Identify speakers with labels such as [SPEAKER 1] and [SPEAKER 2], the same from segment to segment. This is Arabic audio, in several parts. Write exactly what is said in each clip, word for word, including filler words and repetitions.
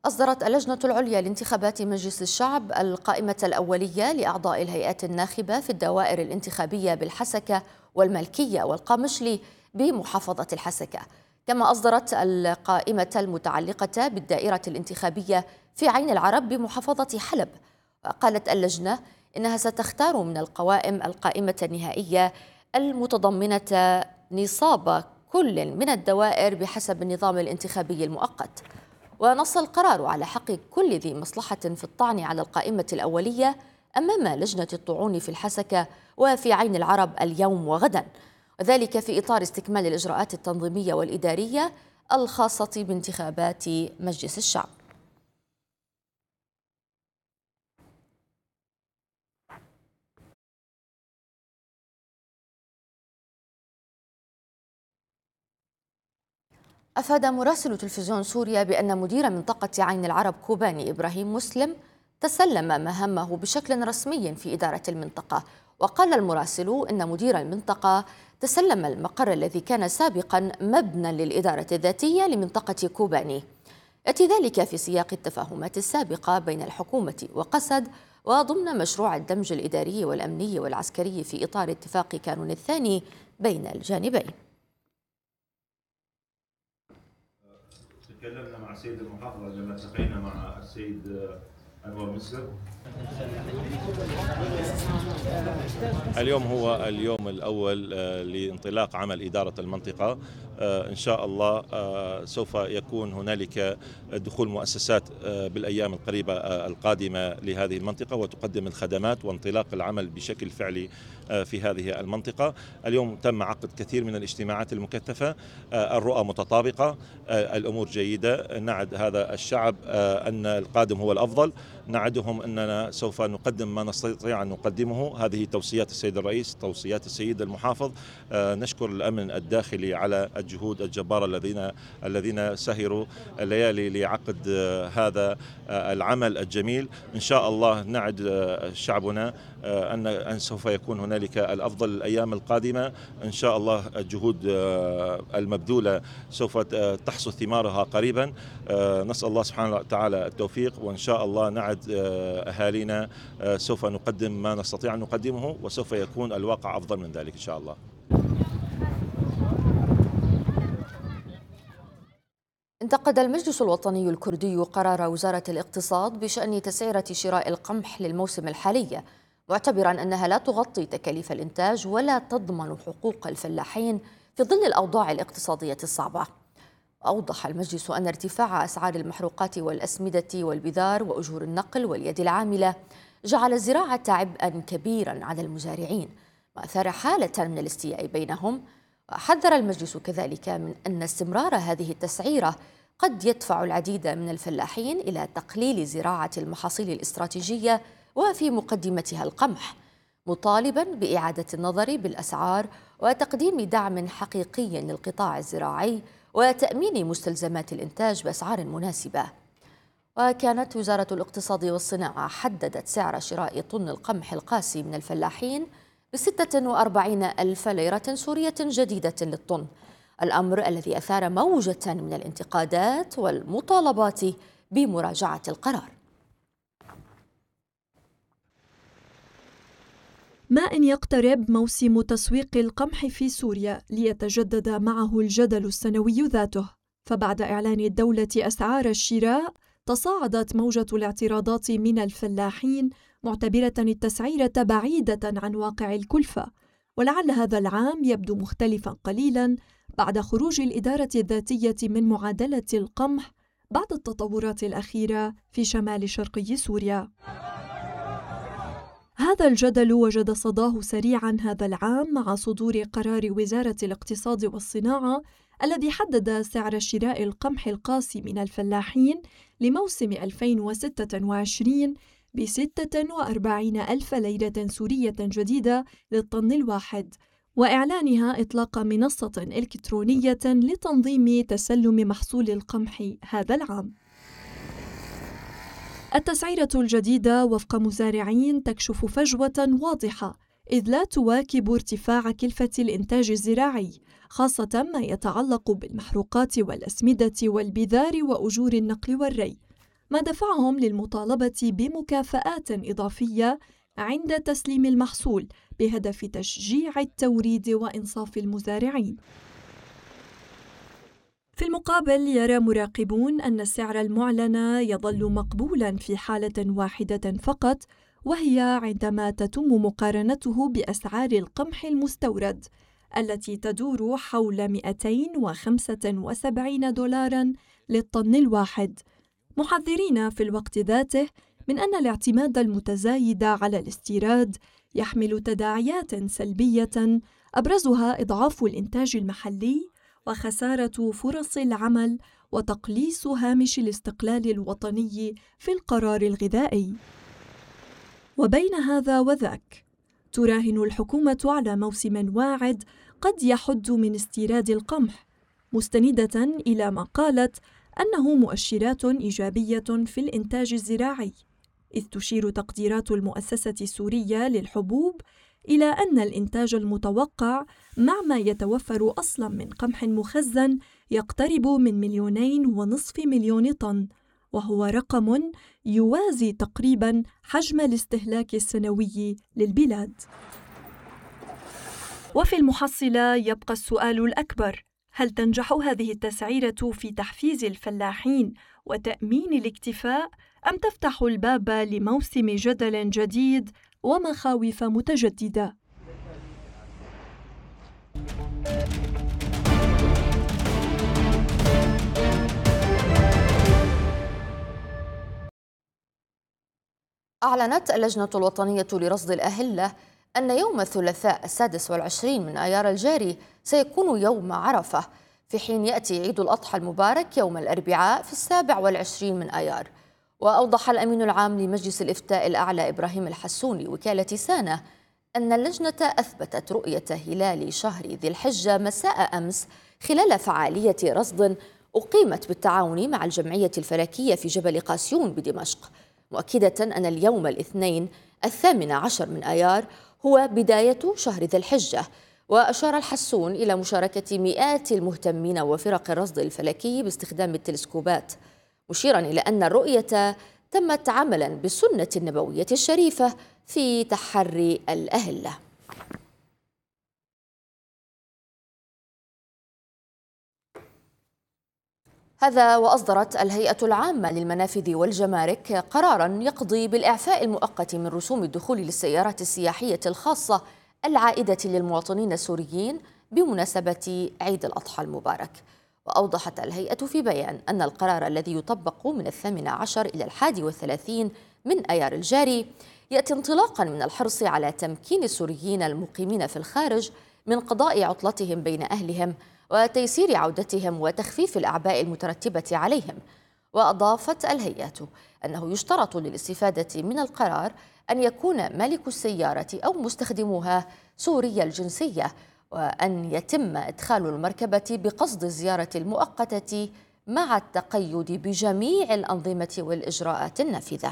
[SPEAKER 1] أصدرت اللجنة العليا لانتخابات مجلس الشعب القائمة الأولية لأعضاء الهيئات الناخبة في الدوائر الانتخابية بالحسكة والملكية والقامشلي بمحافظة الحسكة، كما أصدرت القائمة المتعلقة بالدائرة الانتخابية في عين العرب بمحافظة حلب. وقالت اللجنة إنها ستختار من القوائم القائمة النهائية المتضمنة نصاب كل من الدوائر بحسب النظام الانتخابي المؤقت. ونص القرار على حق كل ذي مصلحة في الطعن على القائمة الأولية أمام لجنة الطعون في الحسكة وفي عين العرب اليوم وغدا، وذلك في إطار استكمال الإجراءات التنظيمية والإدارية الخاصة بانتخابات مجلس الشعب. أفاد مراسل تلفزيون سوريا بأن مدير منطقة عين العرب كوباني إبراهيم مسلم تسلم مهامه بشكل رسمي في إدارة المنطقة. وقال المراسل إن مدير المنطقة تسلم المقر الذي كان سابقا مبنى للإدارة الذاتية لمنطقة كوباني. يأتي ذلك في سياق التفاهمات السابقة بين الحكومة وقسد وضمن مشروع الدمج الإداري والأمني والعسكري في إطار اتفاق كانون الثاني بين الجانبين.
[SPEAKER 2] تكلمنا مع السيد المحافظ لما التقينا مع السيد أنور مسلم.
[SPEAKER 3] اليوم هو اليوم الأول لانطلاق عمل إدارة المنطقة. إن شاء الله سوف يكون هنالك دخول مؤسسات بالأيام القريبة القادمة لهذه المنطقة وتقدم الخدمات وانطلاق العمل بشكل فعلي في هذه المنطقة. اليوم تم عقد كثير من الاجتماعات المكثفة، الرؤى متطابقة، الأمور جيدة. نعد هذا الشعب أن القادم هو الأفضل، نعدهم أننا سوف نقدم ما نستطيع أن نقدمه. هذه توصيات السيد الرئيس، توصيات السيد المحافظ. نشكر الأمن الداخلي على الجهود الجبارة الذين الذين سهروا الليالي لعقد هذا العمل الجميل. إن شاء الله نعد شعبنا أن أن سوف يكون هنالك الأفضل الأيام القادمة. إن شاء الله الجهود المبذولة سوف تحصد ثمارها قريبا. نسأل الله سبحانه وتعالى التوفيق، وإن شاء الله نعد أهالينا سوف نقدم ما نستطيع أن نقدمه، وسوف يكون الواقع أفضل من ذلك إن شاء الله.
[SPEAKER 1] انتقد المجلس الوطني الكردي قرار وزارة الاقتصاد بشأن تسعيرة شراء القمح للموسم الحالي، معتبرا أنها لا تغطي تكاليف الإنتاج ولا تضمن حقوق الفلاحين في ظل الأوضاع الاقتصادية الصعبة. أوضح المجلس أن ارتفاع أسعار المحروقات والأسمدة والبذار وأجور النقل واليد العاملة جعل الزراعة عبئا كبيرا على المزارعين وأثار حالة من الاستياء بينهم. وحذر المجلس كذلك من أن استمرار هذه التسعيرة قد يدفع العديد من الفلاحين إلى تقليل زراعة المحاصيل الاستراتيجية وفي مقدمتها القمح، مطالبا بإعادة النظر بالأسعار وتقديم دعم حقيقي للقطاع الزراعي وتأمين مستلزمات الإنتاج بأسعار مناسبة. وكانت وزارة الاقتصاد والصناعة حددت سعر شراء طن القمح القاسي من الفلاحين بستة وأربعين ألف ليرة سورية جديدة للطن، الأمر الذي أثار موجة من الانتقادات والمطالبات بمراجعة القرار.
[SPEAKER 4] ما إن يقترب موسم تسويق القمح في سوريا ليتجدد معه الجدل السنوي ذاته، فبعد إعلان الدولة أسعار الشراء تصاعدت موجة الاعتراضات من الفلاحين معتبرة التسعيرة بعيدة عن واقع الكلفة. ولعل هذا العام يبدو مختلفا قليلا بعد خروج الإدارة الذاتية من معادلة القمح بعد التطورات الأخيرة في شمال شرقي سوريا. هذا الجدل وجد صداه سريعا هذا العام مع صدور قرار وزارة الاقتصاد والصناعة الذي حدد سعر شراء القمح القاسي من الفلاحين لموسم ألفين وستة وعشرين بستة وأربعين ألف ليرة سورية جديدة للطن الواحد، وإعلانها إطلاق منصة إلكترونية لتنظيم تسلم محصول القمح هذا العام. التسعيرة الجديدة وفق مزارعين تكشف فجوة واضحة، إذ لا تواكب ارتفاع كلفة الإنتاج الزراعي، خاصة ما يتعلق بالمحروقات والأسمدة والبذار وأجور النقل والري. ما دفعهم للمطالبة بمكافآت إضافية عند تسليم المحصول بهدف تشجيع التوريد وإنصاف المزارعين. في المقابل يرى مراقبون أن السعر المعلن يظل مقبولاً في حالة واحدة فقط، وهي عندما تتم مقارنته بأسعار القمح المستورد التي تدور حول مئتين وخمسة وسبعين دولاراً للطن الواحد، محذرين في الوقت ذاته من أن الاعتماد المتزايد على الاستيراد يحمل تداعيات سلبية أبرزها إضعاف الإنتاج المحلي وخسارة فرص العمل وتقليص هامش الاستقلال الوطني في القرار الغذائي. وبين هذا وذاك تراهن الحكومة على موسم واعد قد يحد من استيراد القمح، مستندة إلى ما قالت أنه مؤشرات إيجابية في الإنتاج الزراعي، إذ تشير تقديرات المؤسسة السورية للحبوب إلى أن الإنتاج المتوقع مع ما يتوفر أصلاً من قمح مخزن يقترب من مليونين ونصف مليون طن، وهو رقم يوازي تقريباً حجم الاستهلاك السنوي للبلاد. وفي المحصلة يبقى السؤال الأكبر: هل تنجح هذه التسعيرة في تحفيز الفلاحين وتأمين الاكتفاء، أم تفتح الباب لموسم جدل جديد ومخاوف متجددة؟
[SPEAKER 1] أعلنت اللجنة الوطنية لرصد الأهلة أن يوم الثلاثاء السادس والعشرين من آيار الجاري سيكون يوم عرفة، في حين يأتي عيد الأضحى المبارك يوم الأربعاء في السابع والعشرين من آيار. وأوضح الأمين العام لمجلس الإفتاء الأعلى إبراهيم الحسوني وكالة سانة أن اللجنة أثبتت رؤية هلال شهر ذي الحجة مساء أمس خلال فعالية رصد أقيمت بالتعاون مع الجمعية الفلكية في جبل قاسيون بدمشق، مؤكدة أن اليوم الاثنين الثامن عشر من آيار هو بداية شهر ذي الحجة. وأشار الحسون إلى مشاركة مئات المهتمين وفرق الرصد الفلكي باستخدام التلسكوبات، مشيرا إلى أن الرؤية تمت عملا بالسنة النبوية الشريفة في تحري الأهلة. هذا وأصدرت الهيئة العامة للمنافذ والجمارك قراراً يقضي بالإعفاء المؤقت من رسوم الدخول للسيارات السياحية الخاصة العائدة للمواطنين السوريين بمناسبة عيد الأضحى المبارك. وأوضحت الهيئة في بيان أن القرار الذي يطبق من الثامن عشر إلى الحادي والثلاثين من آيار الجاري يأتي انطلاقاً من الحرص على تمكين السوريين المقيمين في الخارج من قضاء عطلتهم بين أهلهم وتيسير عودتهم وتخفيف الأعباء المترتبة عليهم. وأضافت الهيئة أنه يشترط للاستفادة من القرار أن يكون مالك السيارة أو مستخدموها سوري الجنسية، وأن يتم إدخال المركبة بقصد الزيارة المؤقتة مع التقيد بجميع الأنظمة والإجراءات النافذة.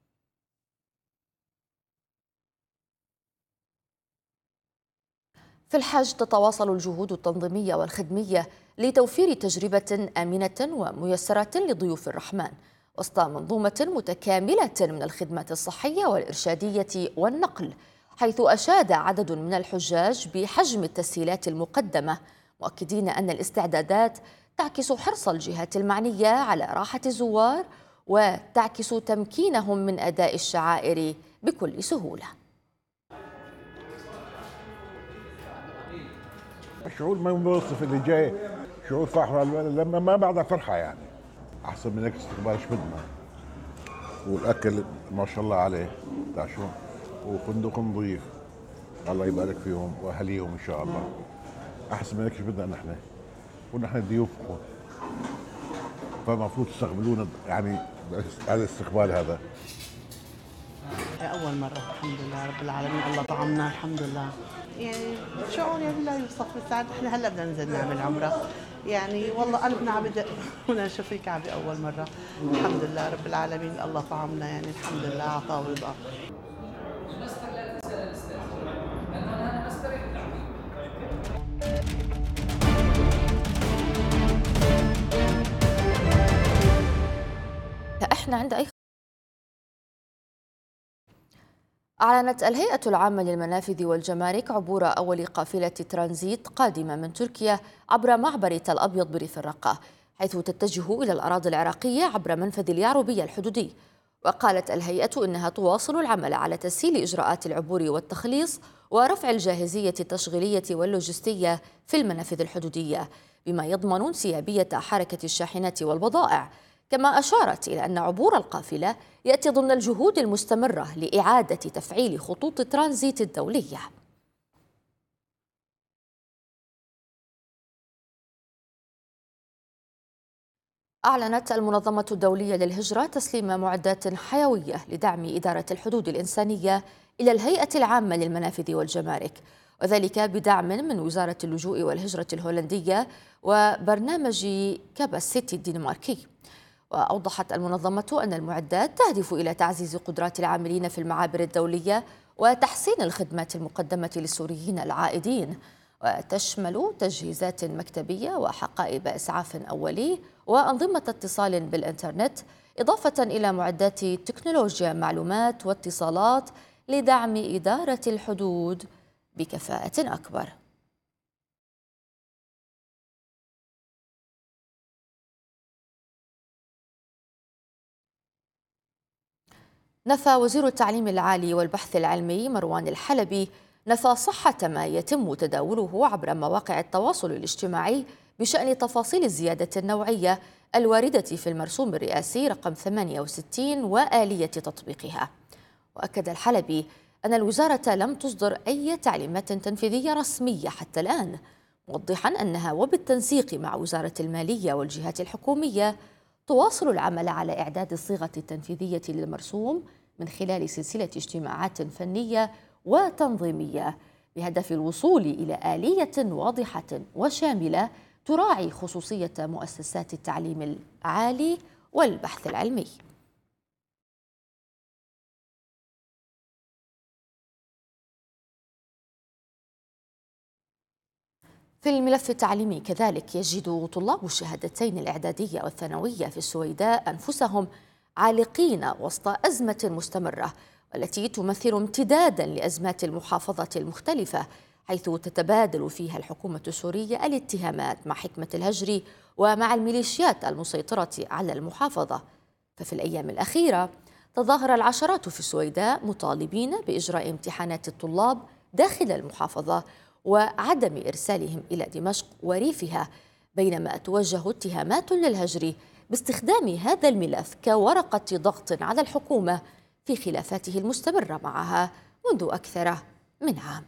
[SPEAKER 1] في الحج تتواصل الجهود التنظيمية والخدمية لتوفير تجربة آمنة وميسرة لضيوف الرحمن وسط منظومة متكاملة من الخدمات الصحية والإرشادية والنقل، حيث أشاد عدد من الحجاج بحجم التسهيلات المقدمة، مؤكدين أن الاستعدادات تعكس حرص الجهات المعنية على راحة الزوار وتعكس تمكينهم من أداء الشعائر بكل سهولة.
[SPEAKER 5] الشعور ما بوصف اللي جاي، شعور فرحة لما ما بعدها فرحة، يعني أحسن من هيك استقبال ايش بدنا، والأكل ما شاء الله عليه بتاع شو، وفندق نظيف الله يبارك فيهم وأهليهم إن شاء الله، أحسن من هيك ايش بدنا نحن، ونحن ضيوفكم، فالمفروض تستقبلونا يعني هذا الاستقبال هذا.
[SPEAKER 6] أول مرة الحمد لله رب العالمين، الله طعمنا الحمد لله، يعني شعور يعني لا يوصف بالسعادة. احنا هلا بدنا ننزل نعمل عمرة، يعني والله قلبنا عم بدق ونشوف الكعبة أول مرة، الحمد لله رب العالمين، الله طعمنا يعني الحمد لله عطاء ورضا.
[SPEAKER 1] احنا احنا عند أي. أعلنت الهيئة العامة للمنافذ والجمارك عبور أول قافلة ترانزيت قادمة من تركيا عبر معبر تل أبيض بريف الرقة، حيث تتجه إلى الأراضي العراقية عبر منفذ اليعربية الحدودي. وقالت الهيئة إنها تواصل العمل على تسهيل إجراءات العبور والتخليص ورفع الجاهزية التشغيلية واللوجستية في المنافذ الحدودية، بما يضمن انسيابية حركة الشاحنات والبضائع. كما أشارت إلى أن عبور القافلة يأتي ضمن الجهود المستمرة لإعادة تفعيل خطوط الترانزيت الدولية. أعلنت المنظمة الدولية للهجرة تسليم معدات حيوية لدعم إدارة الحدود الإنسانية إلى الهيئة العامة للمنافذ والجمارك، وذلك بدعم من وزارة اللجوء والهجرة الهولندية وبرنامج كاباسيتي الدنماركي. وأوضحت المنظمة أن المعدات تهدف إلى تعزيز قدرات العاملين في المعابر الدولية وتحسين الخدمات المقدمة للسوريين العائدين، وتشمل تجهيزات مكتبية وحقائب إسعاف أولي وأنظمة اتصال بالإنترنت، إضافة إلى معدات تكنولوجيا معلومات واتصالات لدعم إدارة الحدود بكفاءة أكبر. نفى وزير التعليم العالي والبحث العلمي مروان الحلبي نفى صحة ما يتم تداوله عبر مواقع التواصل الاجتماعي بشأن تفاصيل الزيادة النوعية الواردة في المرسوم الرئاسي رقم ثمانية وستين وآلية تطبيقها. وأكد الحلبي أن الوزارة لم تصدر أي تعليمات تنفيذية رسمية حتى الآن، موضحا أنها وبالتنسيق مع وزارة المالية والجهات الحكومية تواصل العمل على إعداد الصيغة التنفيذية للمرسوم من خلال سلسلة اجتماعات فنية وتنظيمية بهدف الوصول إلى آلية واضحة وشاملة تراعي خصوصية مؤسسات التعليم العالي والبحث العلمي. في الملف التعليمي كذلك يجد طلاب الشهادتين الإعدادية والثانوية في السويداء أنفسهم عالقين وسط أزمة مستمرة والتي تمثل امتدادا لأزمات المحافظة المختلفة، حيث تتبادل فيها الحكومة السورية الاتهامات مع حكمة الهجر ومع الميليشيات المسيطرة على المحافظة. ففي الأيام الأخيرة تظاهر العشرات في السويداء مطالبين بإجراء امتحانات الطلاب داخل المحافظة وعدم إرسالهم إلى دمشق وريفها، بينما توجه اتهامات للهجر باستخدام هذا الملف كورقة ضغط على الحكومة في خلافاته المستمرة معها منذ أكثر من عام.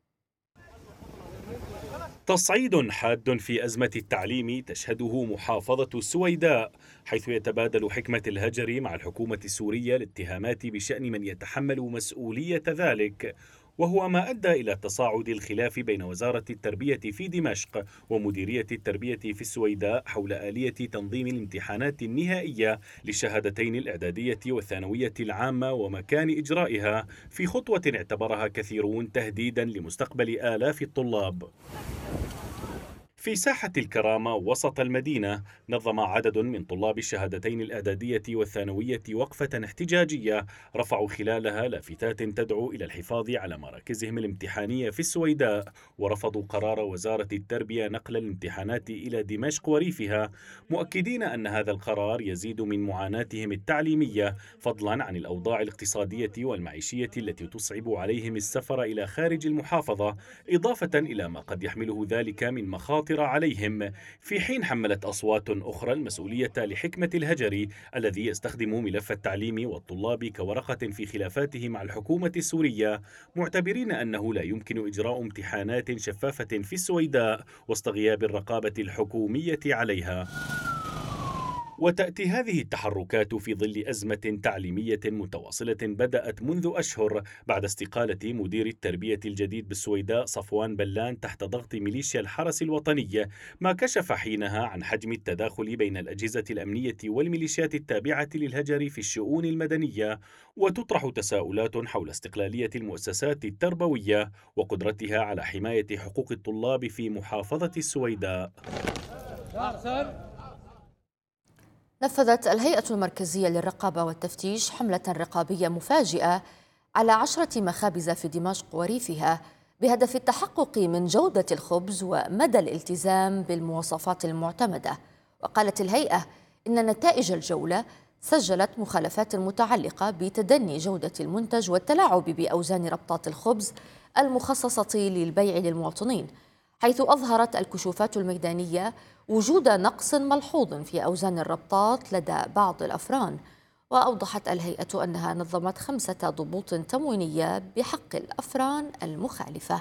[SPEAKER 7] تصعيد حاد في أزمة التعليم تشهده محافظة السويداء، حيث يتبادل حكمة الهجر مع الحكومة السورية الاتهامات بشأن من يتحمل مسؤولية ذلك، وهو ما أدى إلى تصاعد الخلاف بين وزارة التربية في دمشق ومديرية التربية في السويداء حول آلية تنظيم الامتحانات النهائية للشهادتين الإعدادية والثانوية العامة ومكان إجرائها، في خطوة اعتبرها كثيرون تهديدا لمستقبل آلاف الطلاب. في ساحة الكرامة وسط المدينة نظم عدد من طلاب الشهادتين الإعدادية والثانوية وقفة احتجاجية رفعوا خلالها لافتات تدعو إلى الحفاظ على مراكزهم الامتحانية في السويداء، ورفضوا قرار وزارة التربية نقل الامتحانات إلى دمشق وريفها، مؤكدين أن هذا القرار يزيد من معاناتهم التعليمية، فضلا عن الأوضاع الاقتصادية والمعيشية التي تصعب عليهم السفر إلى خارج المحافظة، إضافة إلى ما قد يحمله ذلك من مخاطر عليهم، في حين حملت أصوات أخرى المسؤولية لحكمة الهجر الذي يستخدم ملف التعليم والطلاب كورقة في خلافاته مع الحكومة السورية، معتبرين أنه لا يمكن إجراء امتحانات شفافة في السويداء وسط غياب الرقابة الحكومية عليها. وتأتي هذه التحركات في ظل أزمة تعليمية متواصلة بدأت منذ أشهر بعد استقالة مدير التربية الجديد بالسويداء صفوان بلان تحت ضغط ميليشيا الحرس الوطني، ما كشف حينها عن حجم التداخل بين الأجهزة الأمنية والميليشيات التابعة للهجر في الشؤون المدنية، وتطرح تساؤلات حول استقلالية المؤسسات التربوية وقدرتها على حماية حقوق الطلاب في محافظة السويداء.
[SPEAKER 1] نفذت الهيئة المركزية للرقابة والتفتيش حملة رقابية مفاجئة على عشرة مخابز في دمشق وريفها بهدف التحقق من جودة الخبز ومدى الالتزام بالمواصفات المعتمدة. وقالت الهيئة إن نتائج الجولة سجلت مخالفات متعلقة بتدني جودة المنتج والتلاعب بأوزان ربطات الخبز المخصصة للبيع للمواطنين، حيث أظهرت الكشوفات الميدانية وجود نقص ملحوظ في أوزان الربطات لدى بعض الأفران. وأوضحت الهيئة أنها نظمت خمسة ضبوط تموينية بحق الأفران المخالفة.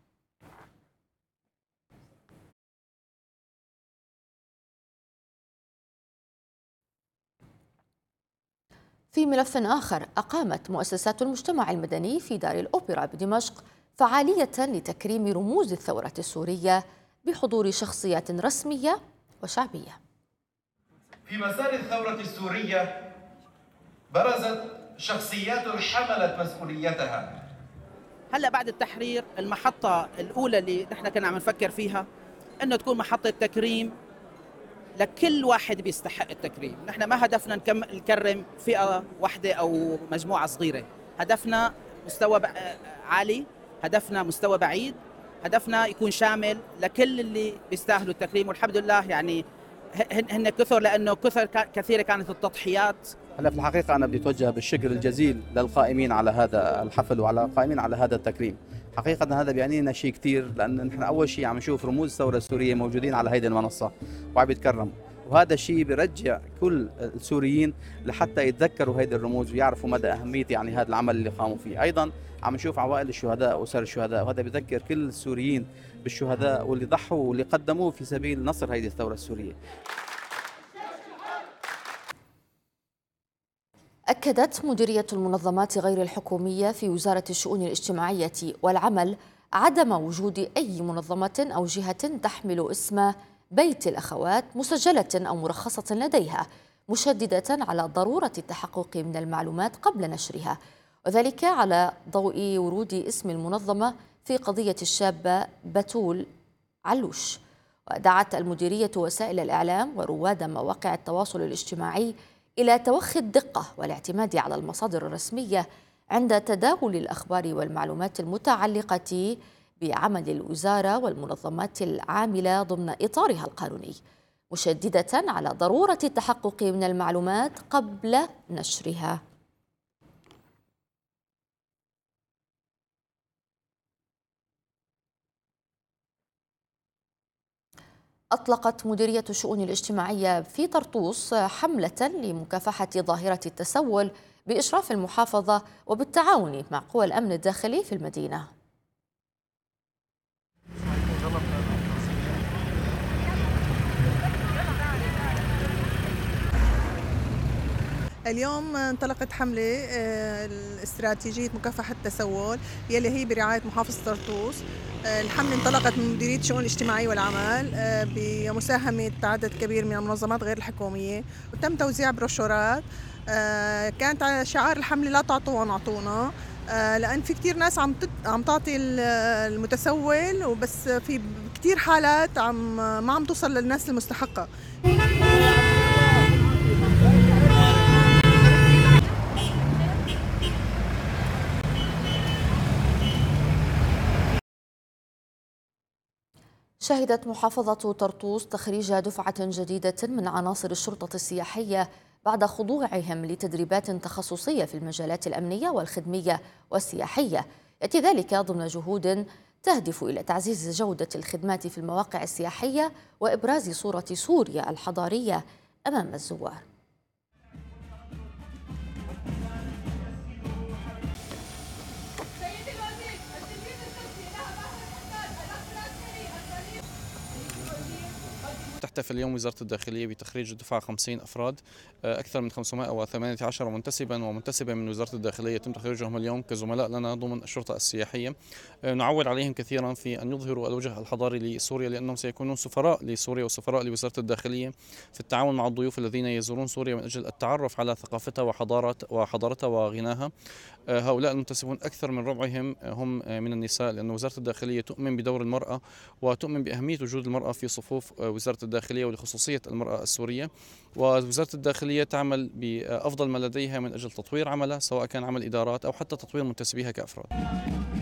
[SPEAKER 1] في ملف آخر، أقامت مؤسسات المجتمع المدني في دار الأوبرا بدمشق فعالية لتكريم رموز الثورة السورية بحضور شخصيات رسمية وشعبية.
[SPEAKER 8] في مسار الثورة السورية برزت شخصيات حملت مسؤوليتها.
[SPEAKER 9] هلا بعد التحرير المحطة الأولى اللي نحن كنا عم نفكر فيها إنه تكون محطة تكريم لكل واحد بيستحق التكريم. نحن ما هدفنا نكرم فئة واحدة أو مجموعة صغيرة، هدفنا مستوى عالي، هدفنا مستوى بعيد، هدفنا يكون شامل لكل اللي بيستاهلوا التكريم. والحمد لله يعني هن كثر، لأنه كثر كثيرة كانت التضحيات.
[SPEAKER 10] هلا في الحقيقة أنا بدي أتوجه بالشكر الجزيل للقائمين على هذا الحفل وعلى القائمين على هذا التكريم. حقيقة هذا بيعني لنا شيء كثير، لأن نحن أول شيء عم نشوف رموز الثورة السورية موجودين على هيدي المنصة وعم يتكرموا، وهذا الشيء بيرجع كل السوريين لحتى يتذكروا هيدي الرموز ويعرفوا مدى أهمية يعني هذا العمل اللي قاموا فيه. أيضا عم نشوف عوائل الشهداء وأسر الشهداء، وهذا بيذكر كل السوريين بالشهداء واللي ضحوا واللي قدموه في سبيل نصر هيدي الثورة السورية.
[SPEAKER 1] أكدت مديرية المنظمات غير الحكومية في وزارة الشؤون الاجتماعية والعمل عدم وجود أي منظمة أو جهة تحمل اسم بيت الأخوات مسجلة أو مرخصة لديها، مشددة على ضرورة التحقق من المعلومات قبل نشرها، وذلك على ضوء ورود اسم المنظمة في قضية الشابة بتول علوش. ودعت المديرية وسائل الإعلام ورواد مواقع التواصل الاجتماعي إلى توخي الدقة والاعتماد على المصادر الرسمية عند تداول الأخبار والمعلومات المتعلقة بعمل الوزارة والمنظمات العاملة ضمن إطارها القانوني، مشددة على ضرورة التحقق من المعلومات قبل نشرها. أطلقت مديرية الشؤون الاجتماعية في طرطوس حملة لمكافحة ظاهرة التسول بإشراف المحافظة وبالتعاون مع قوى الأمن الداخلي في المدينة.
[SPEAKER 11] اليوم انطلقت حملة استراتيجية مكافحة التسول يلي هي برعاية محافظة طرطوس. الحملة انطلقت من مديرية الشؤون الاجتماعية والعمل بمساهمة عدد كبير من المنظمات غير الحكومية، وتم توزيع بروشورات. كانت على شعار الحملة لا تعطوا ونعطونا، لأن في كتير ناس عم عم تعطي المتسول، وبس في كتير حالات عم ما عم توصل للناس المستحقة.
[SPEAKER 1] شهدت محافظة طرطوس تخريج دفعة جديدة من عناصر الشرطة السياحية بعد خضوعهم لتدريبات تخصصية في المجالات الأمنية والخدمية والسياحية، يأتي ذلك ضمن جهود تهدف إلى تعزيز جودة الخدمات في المواقع السياحية وإبراز صورة سوريا الحضارية أمام الزوار.
[SPEAKER 12] تحتفل اليوم وزارة الداخلية بتخريج دفعة خمسين أفراد، أكثر من خمسمائة وثمانية عشر منتسبا ومنتسبة من وزارة الداخلية يتم تخريجهم اليوم كزملاء لنا ضمن الشرطة السياحية. نعول عليهم كثيرا في أن يظهروا الوجه الحضاري لسوريا، لأنهم سيكونون سفراء لسوريا وسفراء لوزارة الداخلية في التعاون مع الضيوف الذين يزورون سوريا من أجل التعرف على ثقافتها وحضارات وحضارتها وغناها. هؤلاء المنتسبون أكثر من ربعهم هم من النساء، لأن وزارة الداخلية تؤمن بدور المرأة وتؤمن بأهمية وجود المرأة في صفوف وزارة الداخلية. الداخلية ولخصوصية المرأة السورية، ووزارة الداخلية تعمل بأفضل ما لديها من أجل تطوير عملها، سواء كان عمل إدارات أو حتى تطوير منتسبيها كأفراد.